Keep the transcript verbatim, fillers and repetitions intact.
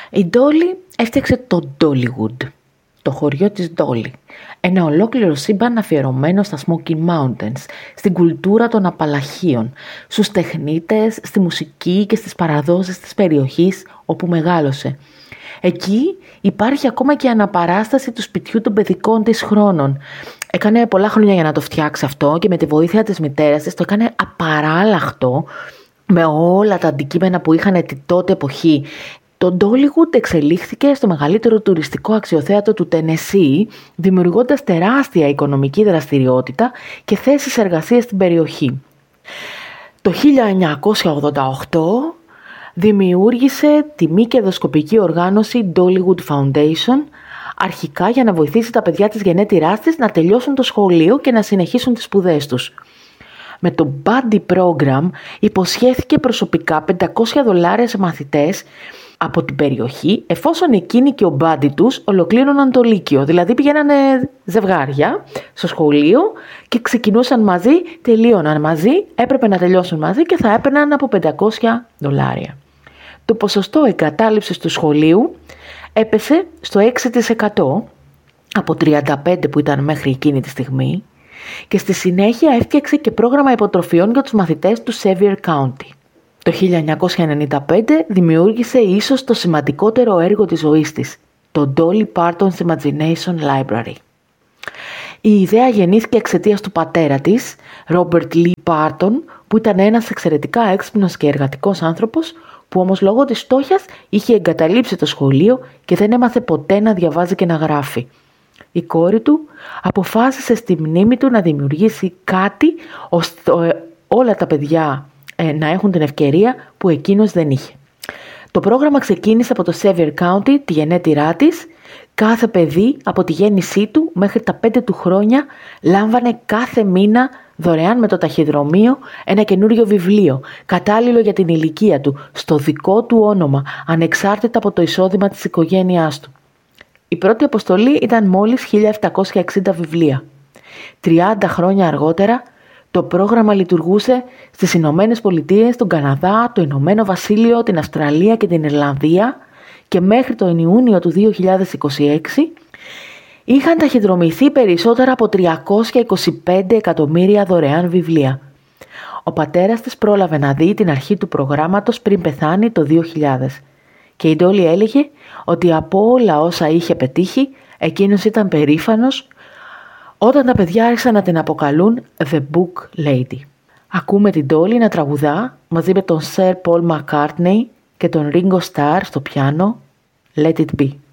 Η Ντόλι έφτιαξε το Dollywood, το χωριό της Ντόλι. Ένα ολόκληρο σύμπαν αφιερωμένο στα Smoky Mountains, στην κουλτούρα των Απαλλαχίων, στους τεχνίτες, στη μουσική και στις παραδόσεις της περιοχής όπου μεγάλωσε. Εκεί υπάρχει ακόμα και αναπαράσταση του σπιτιού των παιδικών της χρόνων. Έκανε πολλά χρόνια για να το φτιάξει αυτό και με τη βοήθεια της μητέρας της το έκανε απαράλλαχτο με όλα τα αντικείμενα που είχαν τη τότε εποχή. Το Dollywood εξελίχθηκε στο μεγαλύτερο τουριστικό αξιοθέατο του Τενεσσί, δημιουργώντας τεράστια οικονομική δραστηριότητα και θέσεις εργασίας στην περιοχή. Το χίλια εννιακόσια ογδόντα οκτώ δημιούργησε τη μη κερδοσκοπική οργάνωση Dollywood Foundation, αρχικά για να βοηθήσει τα παιδιά της γενέτειράς της να τελειώσουν το σχολείο και να συνεχίσουν τις σπουδές τους. Με το Buddy Program υποσχέθηκε προσωπικά πεντακόσια δολάρια σε μαθητές από την περιοχή, εφόσον εκείνοι και ο Buddy τους ολοκλήρωναν το Λύκειο. Δηλαδή πηγαίνανε ζευγάρια στο σχολείο και ξεκινούσαν μαζί, τελείωναν μαζί, έπρεπε να τελειώσουν μαζί και θα έπαιρναν από πεντακόσια δολάρια. Το ποσοστό εγκατάλειψης του σχολείου έπεσε στο έξι τοις εκατό από τριάντα πέντε τοις εκατό που ήταν μέχρι εκείνη τη στιγμή και στη συνέχεια έφτιαξε και πρόγραμμα υποτροφιών για τους μαθητές του Sevier County. Το χίλια εννιακόσια ενενήντα πέντε δημιούργησε ίσως το σημαντικότερο έργο της ζωής της, το Dolly Parton's Imagination Library. Η ιδέα γεννήθηκε εξαιτίας του πατέρα της, Robert Lee Parton, που ήταν ένας εξαιρετικά έξυπνος και εργατικός άνθρωπος, που όμως λόγω της φτώχειας είχε εγκαταλείψει το σχολείο και δεν έμαθε ποτέ να διαβάζει και να γράφει. Η κόρη του αποφάσισε στη μνήμη του να δημιουργήσει κάτι ώστε όλα τα παιδιά ε, να έχουν την ευκαιρία που εκείνος δεν είχε. Το πρόγραμμα ξεκίνησε από το Sevier County, τη γενέτειρά της. Κάθε παιδί από τη γέννησή του μέχρι τα πέντε του χρόνια λάμβανε κάθε μήνα δωρεάν με το ταχυδρομείο ένα καινούριο βιβλίο, κατάλληλο για την ηλικία του, στο δικό του όνομα, ανεξάρτητα από το εισόδημα της οικογένειάς του. Η πρώτη αποστολή ήταν μόλις χίλια επτακόσια εξήντα βιβλία. τριάντα χρόνια αργότερα το πρόγραμμα λειτουργούσε στις Ηνωμένες Πολιτείες, τον Καναδά, το Ηνωμένο Βασίλειο, την Αυστραλία και την Ιρλανδία και μέχρι τον Ιούνιο του δύο χιλιάδες είκοσι έξι είχαν ταχυδρομηθεί περισσότερα από τριακόσια είκοσι πέντε εκατομμύρια δωρεάν βιβλία. Ο πατέρας της πρόλαβε να δει την αρχή του προγράμματος πριν πεθάνει το δύο χιλιάδες και η Ντόλι έλεγε ότι από όλα όσα είχε πετύχει εκείνος ήταν περήφανος όταν τα παιδιά άρχισαν να την αποκαλούν The Book Lady. Ακούμε την Ντόλι να τραγουδά μαζί με τον Sir Paul McCartney και τον Ringo Starr στο πιάνο Let It Be.